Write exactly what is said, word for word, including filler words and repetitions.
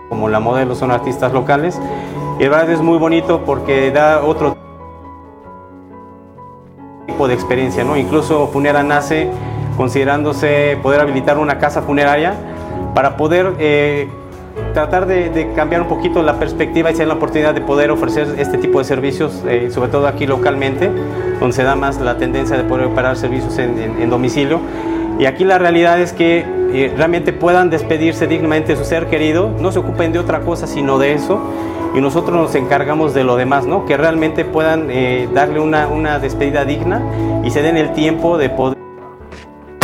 como la modelo son artistas locales, y la verdad es muy bonito porque da otro tipo de experiencia, ¿no? Incluso Funera nace considerándose poder habilitar una casa funeraria para poder eh, tratar de, de cambiar un poquito la perspectiva y tener la oportunidad de poder ofrecer este tipo de servicios, eh, sobre todo aquí localmente, donde se da más la tendencia de poder operar servicios en, en, en domicilio. Y aquí la realidad es que eh, realmente puedan despedirse dignamente de su ser querido, no se ocupen de otra cosa sino de eso, y nosotros nos encargamos de lo demás, ¿no? Que realmente puedan eh, darle una, una despedida digna y se den el tiempo de poder